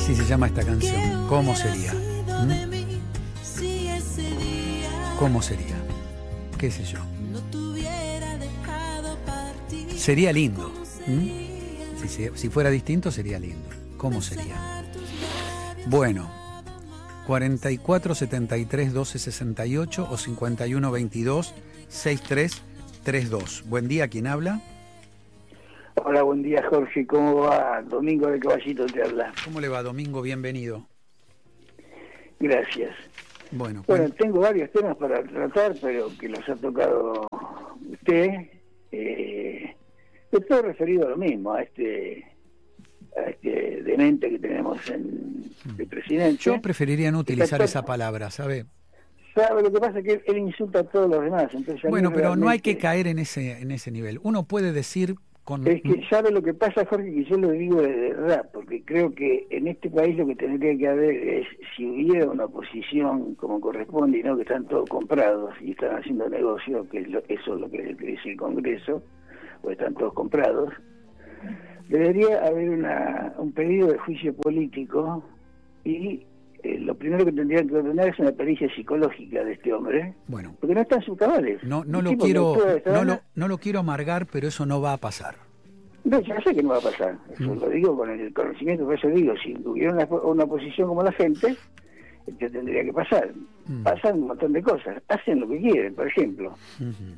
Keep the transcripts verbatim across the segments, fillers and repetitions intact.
Así se llama esta canción. ¿Cómo sería? ¿Mm? ¿Cómo sería? ¿Qué sé yo? Sería lindo. ¿Mm? Si, se, si fuera distinto sería lindo. ¿Cómo sería? Bueno, cuarenta y cuatro setenta y tres doce sesenta y ocho o cincuenta y uno veintidós sesenta y tres treinta y dos. Buen día, ¿quién habla? Hola, buen día, Jorge. ¿Cómo va? Domingo de Caballito te habla. ¿Cómo le va, Domingo? Bienvenido. Gracias. Bueno, bueno, tengo varios temas para tratar, pero que los ha tocado usted. Eh, es todo referido a lo mismo, a este, a este demente que tenemos en el presidente. Yo preferiría no utilizar Está, esa palabra, ¿sabe? ¿Sabe? Lo que pasa es que él insulta a todos los demás. Entonces bueno, pero realmente... no hay que caer en ese, en ese nivel. Uno puede decir... Con... Es que sabe lo que pasa, Jorge, que yo lo digo de verdad, porque creo que en este país lo que tendría que haber es, si hubiera una oposición como corresponde y no que están todos comprados y están haciendo negocio, que es lo, eso es lo que dice el Congreso, o están todos comprados, debería haber una, un pedido de juicio político y eh, lo primero que tendrían que ordenar es una pericia psicológica de este hombre, bueno, porque no está en sus cabales. No, no lo quiero, no lo, no lo quiero amargar, pero eso no va a pasar. No, ya sé que no va a pasar. Eso mm. lo digo con el conocimiento, por eso digo, si hubiera una, una oposición como la gente, esto tendría que pasar. Mm. Pasan un montón de cosas, hacen lo que quieren, por ejemplo. Uh-huh.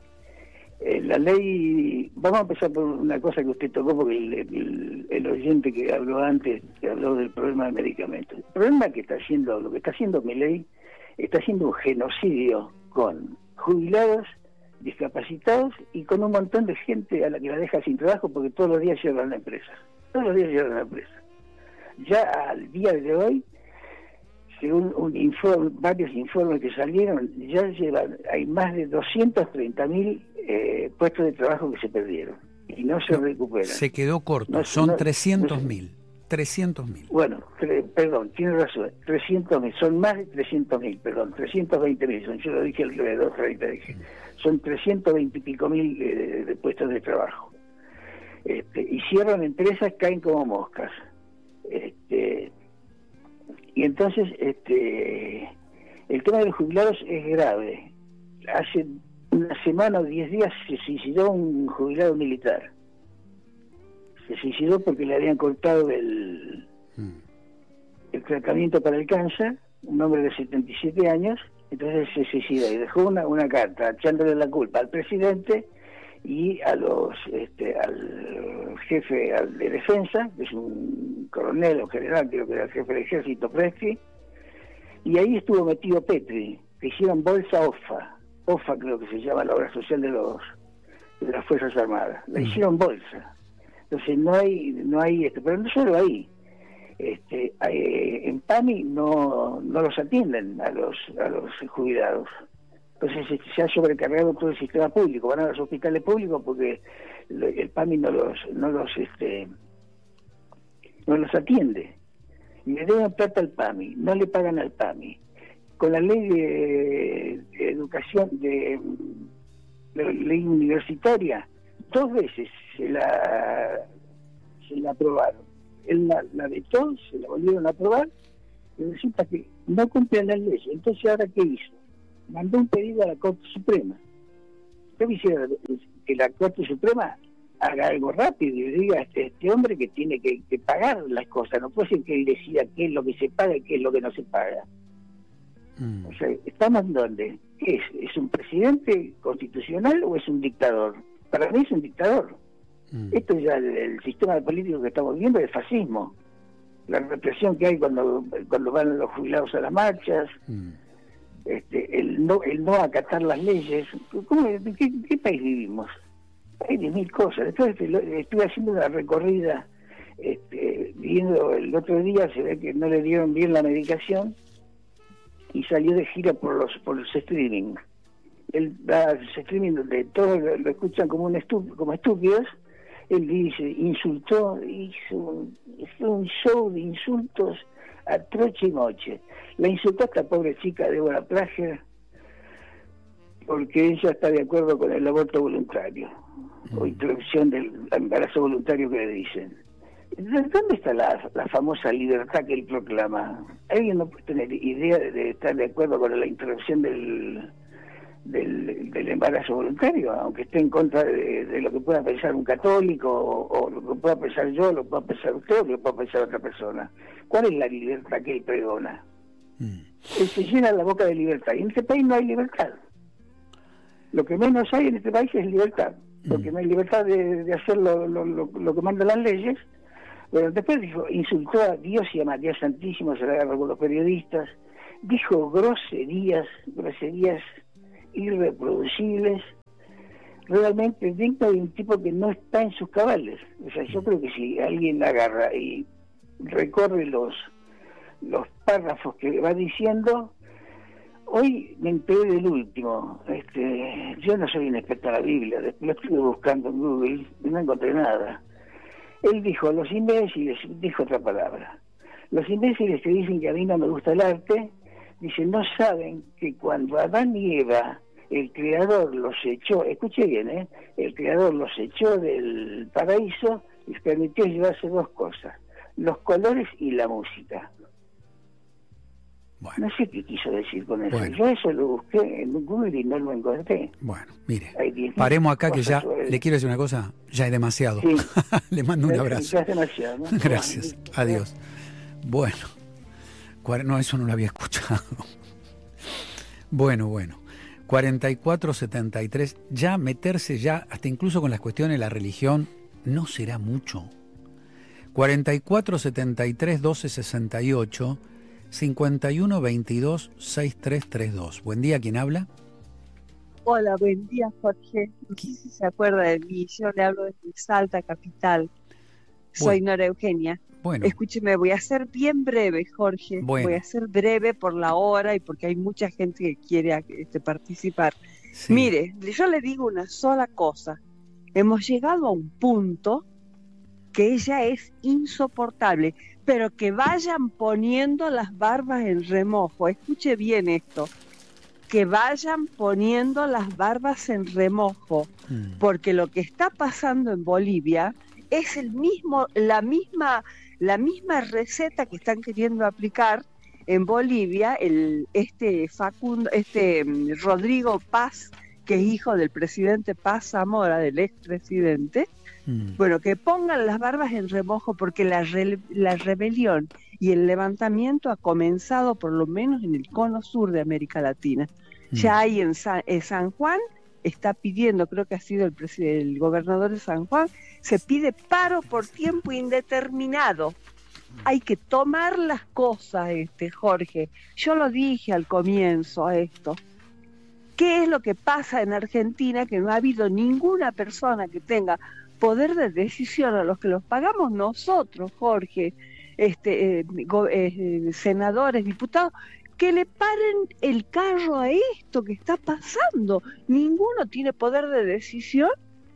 Eh, la ley, vamos a empezar por una cosa que usted tocó, porque el, el, el oyente que habló antes, que habló del problema del medicamento. El problema que está haciendo, lo que está haciendo mi ley, está haciendo un genocidio con jubilados, discapacitados y con un montón de gente a la que la deja sin trabajo porque todos los días cierran la empresa. Todos los días cierran la empresa. Ya al día de hoy, según un informe, varios informes que salieron, ya llevan, hay más de doscientos treinta mil eh, puestos de trabajo que se perdieron y no se no, recuperan. Se quedó corto, no, son no, trescientos mil. trescientos mil. Bueno, tre, perdón, tiene razón, trescientos mil, son más de trescientos mil, perdón, trescientos veinte mil, yo lo dije alrededor, ahorita dije, son trescientos veinte y pico mil eh, de puestos de trabajo. Este, y cierran empresas, caen como moscas. Este, y entonces, este, el tema de los jubilados es grave. Hace una semana o diez días se suicidó un jubilado militar. Se suicidó porque le habían cortado el, mm. el tratamiento para el cáncer, un hombre de setenta y siete años, entonces se suicidó y dejó una, una carta echándole la culpa al presidente y a los este, al jefe al de defensa, que es un coronel o general, creo que era el jefe del ejército, Presti, y ahí estuvo metido Petri, que hicieron bolsa O F A, O F A creo que se llama la obra social de los de las Fuerzas Armadas, la hicieron bolsa. Entonces no hay, no hay, este, pero no solo ahí, este, hay, en PAMI no, no los atienden a los, a los jubilados. Entonces este, se ha sobrecargado todo el sistema público, van a los hospitales públicos porque el PAMI no los, no los, este, no los atiende. Y le deben plata al PAMI, no le pagan al PAMI. Con la ley de, de educación, de, de ley universitaria, dos veces se la se la aprobaron. Él la, la vetó, se la volvieron a aprobar y resulta que no cumplen las leyes. Entonces, ¿ahora qué hizo? Mandó un pedido a la Corte Suprema. Yo quisiera que la Corte Suprema haga algo rápido y diga a este, este hombre que tiene que, que pagar las cosas. No puede ser que él decida qué es lo que se paga y qué es lo que no se paga. Mm. O sea, ¿estamos en dónde? ¿Qué es? ¿Es un presidente constitucional o es un dictador? Para mí es un dictador. Mm. Esto ya el, el sistema político que estamos viviendo es fascismo. La represión que hay cuando cuando van los jubilados a las marchas, mm. este, el no el no acatar las leyes. ¿Cómo, en qué, qué país vivimos? Hay de mil cosas. Entonces estuve haciendo una recorrida, este, viendo el otro día, se ve que no le dieron bien la medicación y salió de gira por los por los streaming. Él da streaming donde todos lo, lo escuchan como un estu, como estúpidos. Él dice, insultó, hizo un, hizo un show de insultos a troche y moche. La insultó a esta pobre chica Débora Plager porque ella está de acuerdo con el aborto voluntario, mm. o interrupción del embarazo voluntario que le dicen. ¿Dónde está la, la famosa libertad que él proclama? ¿Alguien no puede tener idea de, de estar de acuerdo con la interrupción del, del, del embarazo voluntario, aunque esté en contra de, de lo que pueda pensar un católico, o, o lo que pueda pensar yo, lo que pueda pensar usted, o lo que pueda pensar otra persona? ¿Cuál es la libertad que él pregona? Mm. Él se llena la boca de libertad, y en este país no hay libertad. Lo que menos hay en este país es libertad, porque mm. no hay libertad de, de hacer lo, lo, lo, lo que mandan las leyes. Bueno, después dijo, insultó a Dios y a María Santísima, se la agarró con los periodistas, dijo groserías, groserías irreproducibles, realmente digno de un tipo que no está en sus cabales. O sea, yo creo que si alguien agarra y recorre los, los párrafos que va diciendo, hoy me enteré del último, este, yo no soy un experto en la Biblia, lo estuve buscando en Google y no encontré nada. Él dijo, los imbéciles, dijo otra palabra, los imbéciles que dicen que a mí no me gusta el arte, dicen, no saben que cuando Adán y Eva, el Creador los echó, escuche bien, ¿eh? el Creador los echó del paraíso, les permitió llevarse dos cosas, los colores y la música. Bueno. No sé qué quiso decir con eso. Bueno. Yo eso lo busqué en Google y no lo encontré. Bueno, mire, paremos acá que ya, sobre... le quiero decir una cosa, ya es demasiado. Sí. Le mando un abrazo. Ya es demasiado, ¿no? Gracias, adiós. Bueno, no, eso no lo había escuchado. Bueno, bueno. cuarenta y cuatro setenta y tres, ya meterse ya, hasta incluso con las cuestiones de la religión, no será mucho. cuarenta y cuatro setenta y tres doce sesenta y ocho cincuenta y uno veintidós sesenta y tres treinta y dos. Buen día, ¿quién habla? Hola, buen día, Jorge. No sé si se acuerda de mí, yo le hablo desde Salta, capital. Soy bueno. Nora Eugenia. Bueno. Escúcheme, voy a ser bien breve, Jorge. Bueno. Voy a ser breve por la hora y porque hay mucha gente que quiere este, participar. Sí. Mire, yo le digo una sola cosa. Hemos llegado a un punto que ella es insoportable, pero que vayan poniendo las barbas en remojo. Escuche bien esto, que vayan poniendo las barbas en remojo, mm. porque lo que está pasando en Bolivia es el mismo, la misma, la misma receta que están queriendo aplicar en Bolivia, el, este Facundo, este Rodrigo Paz, que es hijo del presidente Paz Zamora, del expresidente. Bueno, que pongan las barbas en remojo porque la, re, la rebelión y el levantamiento ha comenzado por lo menos en el cono sur de América Latina. Mm. Ya hay en San, en San Juan, está pidiendo, creo que ha sido el, el gobernador de San Juan, se pide paro por tiempo indeterminado. Hay que tomar las cosas, este Jorge. Yo lo dije al comienzo a esto. ¿Qué es lo que pasa en Argentina? Que no ha habido ninguna persona que tenga poder de decisión a los que los pagamos nosotros, Jorge, este, eh, go, eh, senadores, diputados, que le paren el carro a esto que está pasando. Ninguno tiene poder de decisión.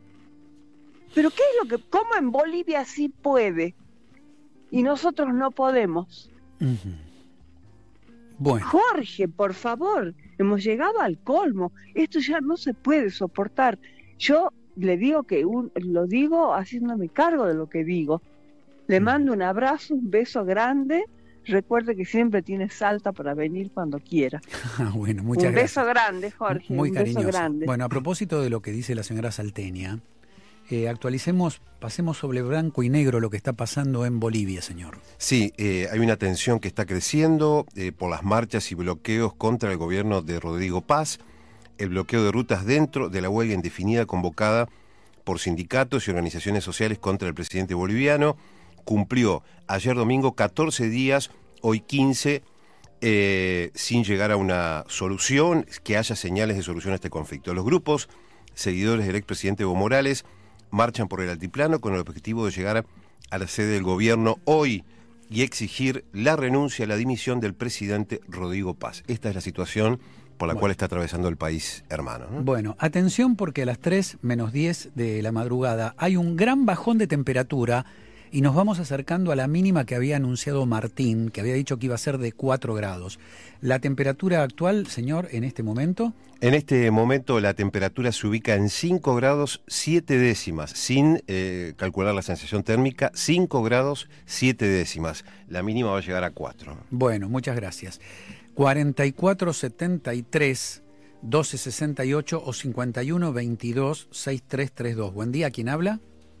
Pero ¿qué es lo que, cómo en Bolivia sí puede y nosotros no podemos? Uh-huh. Bueno. Jorge, por favor, hemos llegado al colmo. Esto ya no se puede soportar. Yo le digo que un, lo digo haciéndome cargo de lo que digo. Le mando un abrazo, un beso grande. Recuerde que siempre tiene Salta para venir cuando quiera. Bueno, muchas un gracias. beso grande, Jorge. Muy un cariñoso. Beso grande. Bueno, a propósito de lo que dice la señora Salteña, eh, actualicemos, pasemos sobre blanco y negro lo que está pasando en Bolivia, señor. Sí, eh, hay una tensión que está creciendo eh, por las marchas y bloqueos contra el gobierno de Rodrigo Paz. El bloqueo de rutas dentro de la huelga indefinida convocada por sindicatos y organizaciones sociales contra el presidente boliviano cumplió ayer domingo catorce días, hoy quince, eh, sin llegar a una solución, que haya señales de solución a este conflicto. Los grupos seguidores del expresidente Evo Morales marchan por el altiplano con el objetivo de llegar a la sede del gobierno hoy y exigir la renuncia a la dimisión del presidente Rodrigo Paz. Esta es la situación por la bueno. cual está atravesando el país hermano, ¿no? Bueno, atención porque a las tres menos diez de la madrugada hay un gran bajón de temperatura y nos vamos acercando a la mínima que había anunciado Martín, que había dicho que iba a ser de cuatro grados. ¿La temperatura actual, señor, en este momento? En este momento la temperatura se ubica en cinco grados siete décimas, sin eh, calcular la sensación térmica, cinco grados siete décimas. La mínima va a llegar a cuatro. Bueno, muchas gracias. cuarenta y cuatro setenta y tres doce sesenta y ocho o cincuenta y uno veintidós sesenta y tres treinta y dos. Buen día, ¿quién habla?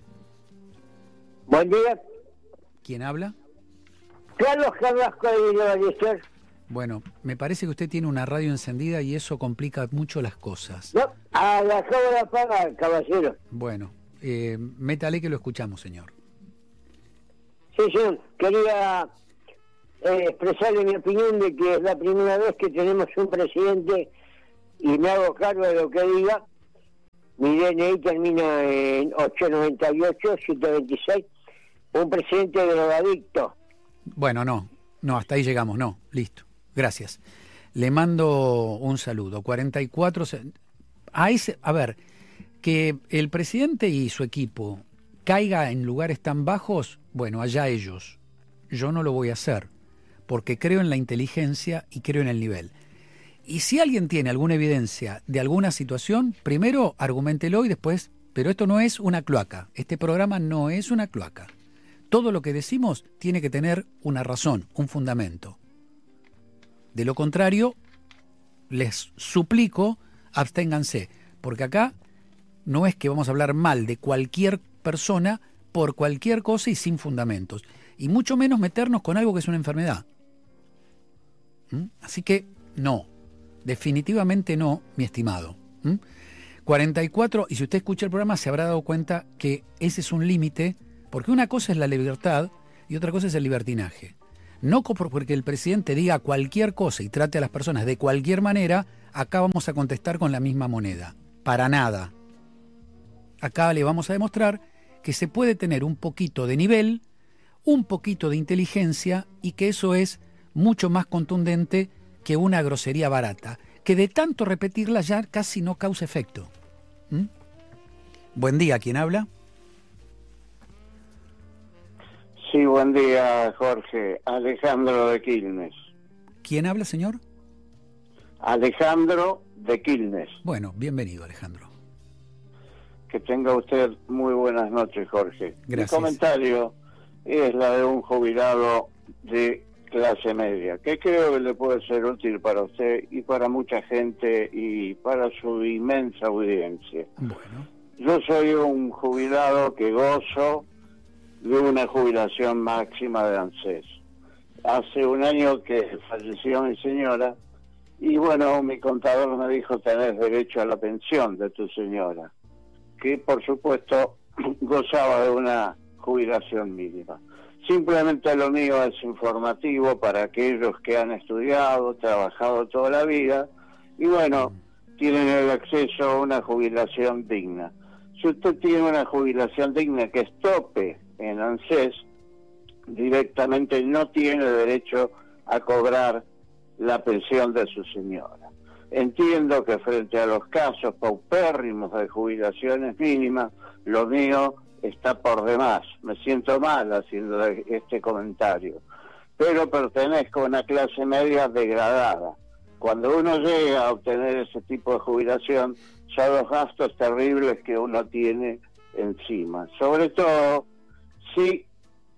Buen día. ¿Quién habla? Carlos Carrasco de Villa Ballester. Bueno, me parece que usted tiene una radio encendida y eso complica mucho las cosas. No, a la acabo de apagar, caballero. Bueno, eh, métale que lo escuchamos, señor. Sí, sí, quería eh, expresarle mi opinión de que es la primera vez que tenemos un presidente, y me hago cargo de lo que diga. Mi D N I termina en ocho noventa y ocho, ciento veintiséis. Un presidente drogadicto. Bueno, no, no, hasta ahí llegamos, no, listo. Gracias. Le mando un saludo. cuarenta y cuatro... A, ese, a ver, que el presidente y su equipo caiga en lugares tan bajos, bueno, allá ellos. Yo no lo voy a hacer, porque creo en la inteligencia y creo en el nivel. Y si alguien tiene alguna evidencia de alguna situación, primero argumentelo y después, pero esto no es una cloaca, este programa no es una cloaca. Todo lo que decimos tiene que tener una razón, un fundamento. De lo contrario, les suplico, absténganse, porque acá no es que vamos a hablar mal de cualquier persona por cualquier cosa y sin fundamentos, y mucho menos meternos con algo que es una enfermedad. ¿Mm? Así que no. Definitivamente no, mi estimado. ¿Mm? cuarenta y cuatro, y si usted escucha el programa se habrá dado cuenta que ese es un límite, porque una cosa es la libertad y otra cosa es el libertinaje. No porque el presidente diga cualquier cosa y trate a las personas de cualquier manera, acá vamos a contestar con la misma moneda. Para nada. Acá le vamos a demostrar que se puede tener un poquito de nivel, un poquito de inteligencia y que eso es mucho más contundente que una grosería barata, que de tanto repetirla ya casi no causa efecto. ¿Mm? Buen día, ¿quién habla? Sí, buen día, Jorge. Alejandro de Quilmes. ¿Quién habla, señor? Alejandro de Quilmes. Bueno, bienvenido, Alejandro. Que tenga usted muy buenas noches, Jorge. Gracias. Mi comentario es la de un jubilado de clase media, que creo que le puede ser útil para usted y para mucha gente y para su inmensa audiencia. Bueno. Yo soy un jubilado que gozo de una jubilación máxima de ANSES. Hace un año que falleció mi señora y bueno, mi contador me dijo: tenés derecho a la pensión de tu señora, que por supuesto gozaba de una jubilación mínima. Simplemente lo mío es informativo para aquellos que han estudiado, trabajado toda la vida y bueno, tienen el acceso a una jubilación digna. Si usted tiene una jubilación digna que es tope en ANSES, directamente no tiene derecho a cobrar la pensión de su señora. Entiendo que frente a los casos paupérrimos de jubilaciones mínimas, lo mío está por demás. Me siento mal haciendo este comentario, pero pertenezco a una clase media degradada. Cuando uno llega a obtener ese tipo de jubilación, son los gastos terribles que uno tiene encima, sobre todo si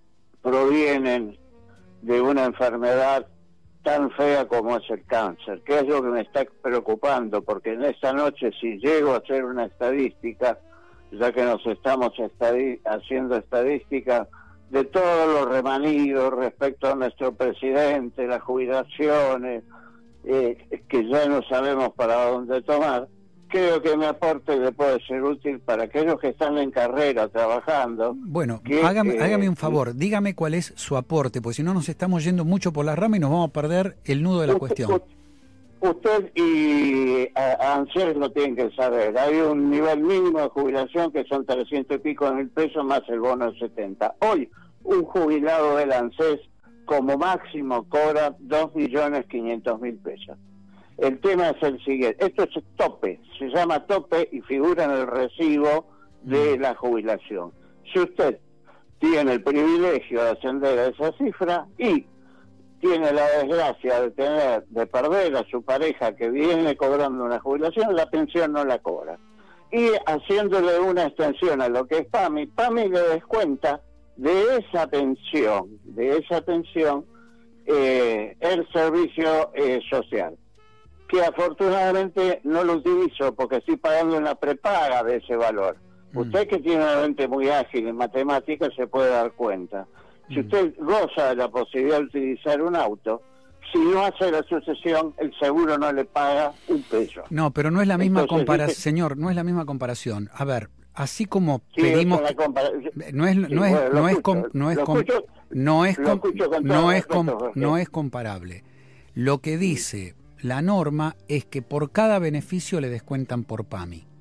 provienen de una enfermedad tan fea como es el cáncer, que es lo que me está preocupando, porque en esta noche, si llego a hacer una estadística, ya que nos estamos estadi- haciendo estadística de todos los remanidos respecto a nuestro presidente, las jubilaciones, eh, que ya no sabemos para dónde tomar, creo que mi aporte le puede ser útil para aquellos que están en carrera trabajando. Bueno, que, hágame, eh, hágame un favor, dígame cuál es su aporte, porque si no nos estamos yendo mucho por la rama y nos vamos a perder el nudo de la usted, cuestión. Usted y a, ANSES lo tienen que saber. Hay un nivel mínimo de jubilación que son trescientos y pico mil pesos más el bono de setenta. Hoy, un jubilado del ANSES como máximo cobra dos millones quinientos mil pesos. El tema es el siguiente, esto es tope, se llama tope y figura en el recibo de la jubilación. Si usted tiene el privilegio de ascender a esa cifra y tiene la desgracia de tener de perder a su pareja que viene cobrando una jubilación, la pensión no la cobra. Y haciéndole una extensión a lo que es PAMI, PAMI le descuenta de esa pensión, de esa pensión, eh, el servicio eh, social, que afortunadamente no lo utilizo porque estoy pagando una prepaga de ese valor. Mm. Usted que tiene una mente muy ágil en matemáticas se puede dar cuenta. Si usted goza de la posibilidad de utilizar un auto, si no hace la sucesión, el seguro no le paga un peso. No, pero no es la misma comparación, señor, no es la misma comparación. A ver, así como sí, pedimos, es no es, no es, no es, no es, no es, no es, no es comparable. Lo que dice la norma es que por cada beneficio le descuentan por PAMI.